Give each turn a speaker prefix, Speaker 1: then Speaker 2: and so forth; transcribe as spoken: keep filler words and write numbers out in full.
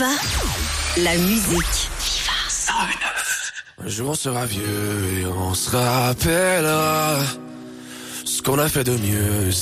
Speaker 1: Viva, la musique.
Speaker 2: Un jour on sera vieux et on se rappellera ce qu'on a fait de mieux.